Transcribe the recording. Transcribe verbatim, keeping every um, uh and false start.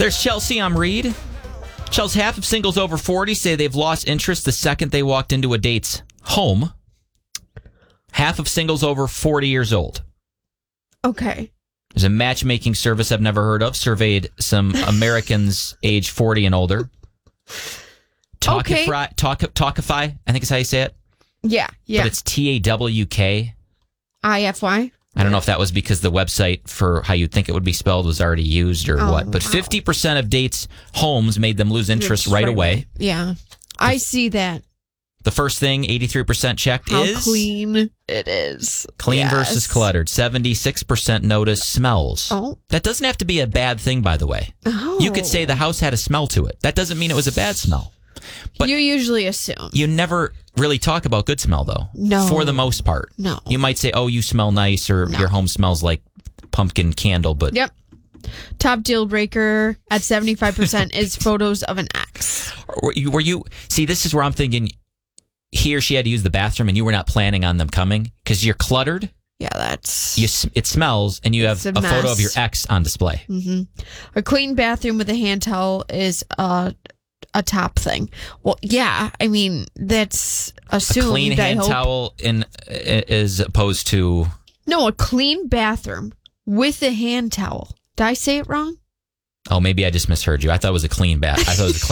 There's Chelsea. I'm Reed. Chelsea, half of singles over forty say they've lost interest the second they walked into a date's home. Half of singles over forty years old. Okay. There's a matchmaking service I've never heard of. Surveyed some Americans age forty and older. Talkify, Okay. Talk, Talkify, I think is how you say it. Yeah, yeah. But it's T A W K. I F Y. I don't know if that was because the website for how you'd think it would be spelled was already used or Oh, what. But wow. fifty percent of dates' homes made them lose interest right away. Yeah. I see that. The first thing eighty-three percent checked How is clean it is. clean Yes. versus cluttered. seventy-six percent notice smells. Oh. That doesn't have to be a bad thing, by the way. Oh. You could say the house had a smell to it. That doesn't mean it was a bad smell. But you usually assume. You never really talk about good smell, though. No. For the most part. No. You might say, oh, you smell nice, or No. your home smells like pumpkin candle, but Yep. Top deal breaker at seventy-five percent is photos of an ex. were you, were you see, this is where I'm thinking he or she had to use the bathroom and you were not planning on them coming because you're cluttered. Yeah, that's... You, s- it smells, and you have It's a a, photo mess. of your ex on display. hmm A clean bathroom with a hand towel is a, a top thing. Well, yeah, I mean, that's assumed. A clean I hand hope. towel in as opposed to No, a clean bathroom with a hand towel. Did I say it wrong? oh, maybe I just misheard you. I thought it was a clean bath. I thought it was a clean